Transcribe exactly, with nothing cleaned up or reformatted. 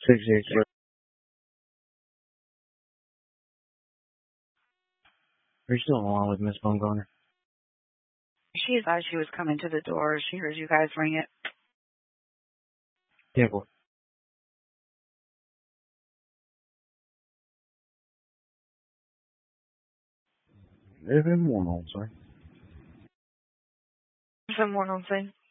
Six six. Are you still along with Miss Bumgarner? She advised she was coming to the door. She heard you guys ring it. Yeah, boy. There's been one on, sir. Someone on scene.